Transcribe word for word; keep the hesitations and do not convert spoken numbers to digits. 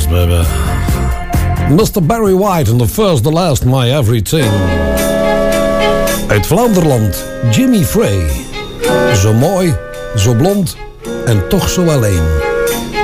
baby. mister Barry White and the first, the last, my everything. Uit Vlaanderland, Jimmy Frey. Zo mooi, zo blond en toch zo alleen.